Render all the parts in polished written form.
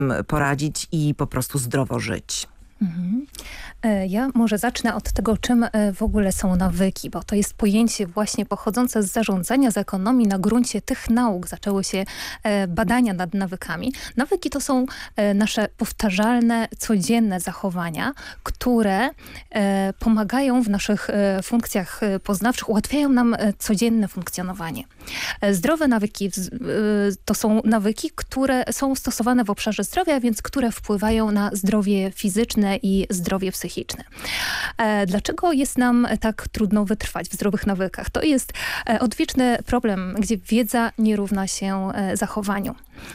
poradzić i po prostu zdrowo żyć? Ja może zacznę od tego, czym w ogóle są nawyki, bo to jest pojęcie właśnie pochodzące z zarządzania, z ekonomii. Na gruncie tych nauk zaczęły się badania nad nawykami. Nawyki to są nasze powtarzalne, codzienne zachowania, które pomagają w naszych funkcjach poznawczych, ułatwiają nam codzienne funkcjonowanie. Zdrowe nawyki to są nawyki, które są stosowane w obszarze zdrowia, więc które wpływają na zdrowie fizyczne i zdrowie psychiczne. Dlaczego jest nam tak trudno wytrwać w zdrowych nawykach? To jest odwieczny problem, gdzie wiedza nie równa się zachowaniu.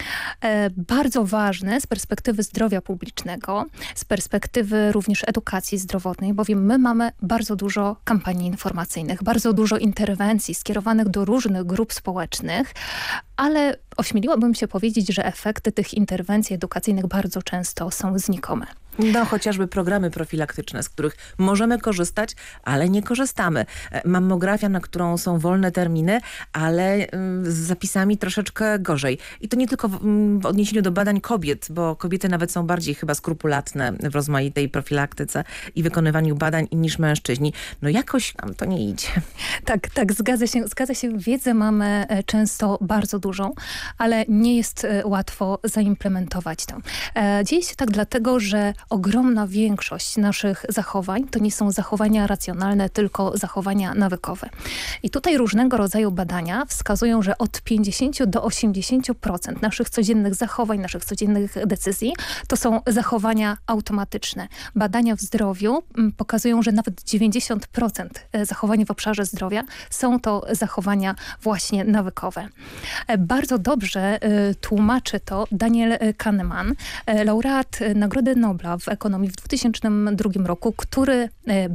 Bardzo ważne z perspektywy zdrowia publicznego, z perspektywy również edukacji zdrowotnej, bowiem my mamy bardzo dużo kampanii informacyjnych, bardzo dużo interwencji skierowanych do różnych grup społecznych, ale ośmieliłabym się powiedzieć, że efekty tych interwencji edukacyjnych bardzo często są znikome. No, chociażby programy profilaktyczne, z których możemy korzystać, ale nie korzystamy. Mammografia, na którą są wolne terminy, ale z zapisami troszeczkę gorzej. I to nie tylko w odniesieniu do badań kobiet, bo kobiety nawet są bardziej chyba skrupulatne w rozmaitej profilaktyce i wykonywaniu badań niż mężczyźni. No jakoś nam to nie idzie. Tak, zgadza się. Wiedzę mamy często bardzo dużą, ale nie jest łatwo zaimplementować to. Dzieje się tak dlatego, że ogromna większość naszych zachowań to nie są zachowania racjonalne, tylko zachowania nawykowe. I tutaj różnego rodzaju badania wskazują, że od 50 do 80% naszych codziennych zachowań, naszych codziennych decyzji to są zachowania automatyczne. Badania w zdrowiu pokazują, że nawet 90% zachowań w obszarze zdrowia są to zachowania właśnie nawykowe. Bardzo dobrze tłumaczy to Daniel Kahneman, laureat Nagrody Nobla w ekonomii w 2002 roku, który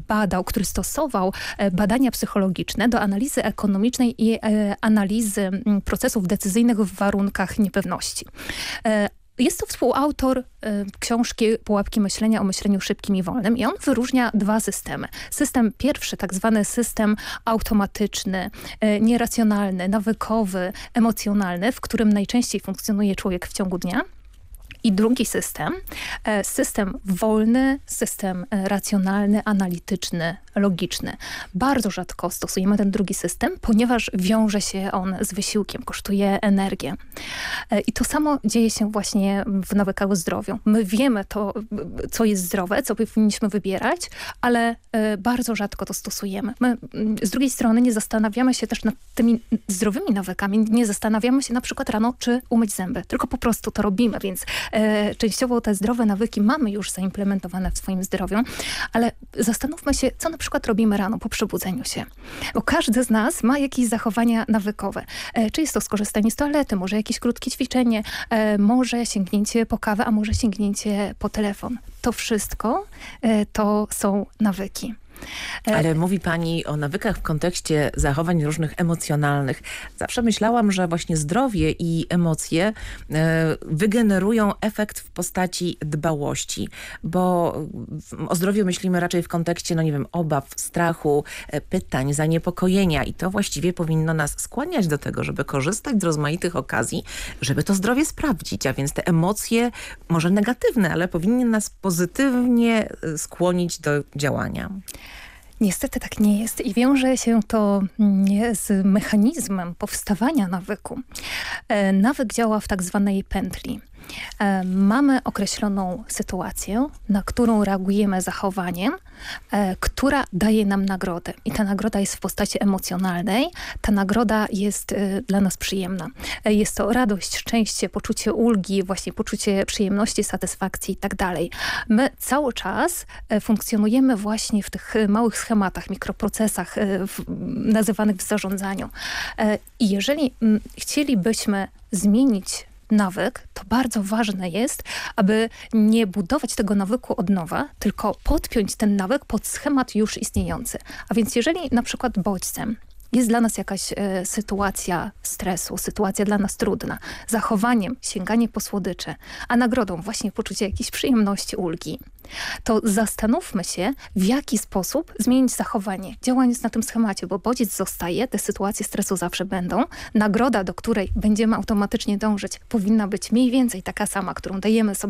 stosował badania psychologiczne do analizy ekonomicznej i analizy procesów decyzyjnych w warunkach niepewności. Jest to współautor książki Pułapki myślenia o myśleniu szybkim i wolnym i on wyróżnia dwa systemy. System pierwszy, tak zwany system automatyczny, nieracjonalny, nawykowy, emocjonalny, w którym najczęściej funkcjonuje człowiek w ciągu dnia. I drugi system wolny, system racjonalny, analityczny, logiczny. Bardzo rzadko stosujemy ten drugi system, ponieważ wiąże się on z wysiłkiem, kosztuje energię. I to samo dzieje się właśnie w nawykach zdrowiu. My wiemy to, co jest zdrowe, co powinniśmy wybierać, ale bardzo rzadko to stosujemy. My z drugiej strony nie zastanawiamy się też nad tymi zdrowymi nawykami, nie zastanawiamy się na przykład rano, czy umyć zęby, tylko po prostu to robimy, więc częściowo te zdrowe nawyki mamy już zaimplementowane w swoim zdrowiu, ale zastanówmy się, co na przykład robimy rano po przebudzeniu się. Bo każdy z nas ma jakieś zachowania nawykowe. Czy jest to skorzystanie z toalety, może jakieś krótkie ćwiczenie, może sięgnięcie po kawę, a może sięgnięcie po telefon. To wszystko to są nawyki. Ale mówi pani o nawykach w kontekście zachowań różnych emocjonalnych. Zawsze myślałam, że właśnie zdrowie i emocje wygenerują efekt w postaci dbałości, bo o zdrowiu myślimy raczej w kontekście, no nie wiem, obaw, strachu, pytań, zaniepokojenia i to właściwie powinno nas skłaniać do tego, żeby korzystać z rozmaitych okazji, żeby to zdrowie sprawdzić, a więc te emocje, może negatywne, ale powinny nas pozytywnie skłonić do działania. Niestety tak nie jest i wiąże się to z mechanizmem powstawania nawyku. Nawyk działa w tak zwanej pętli. Mamy określoną sytuację, na którą reagujemy zachowaniem, która daje nam nagrodę. I ta nagroda jest w postaci emocjonalnej. Ta nagroda jest dla nas przyjemna. Jest to radość, szczęście, poczucie ulgi, właśnie poczucie przyjemności, satysfakcji i tak dalej. My cały czas funkcjonujemy właśnie w tych małych schematach, mikroprocesach nazywanych w zarządzaniu. I jeżeli chcielibyśmy zmienić nawyk, to bardzo ważne jest, aby nie budować tego nawyku od nowa, tylko podpiąć ten nawyk pod schemat już istniejący. A więc jeżeli na przykład bodźcem jest dla nas jakaś sytuacja stresu, sytuacja dla nas trudna, zachowaniem sięganie po słodycze, a nagrodą właśnie poczucie jakiejś przyjemności, ulgi, to zastanówmy się, w jaki sposób zmienić zachowanie, działając na tym schemacie, bo bodziec zostaje, te sytuacje stresu zawsze będą. Nagroda, do której będziemy automatycznie dążyć, powinna być mniej więcej taka sama, którą dajemy sobie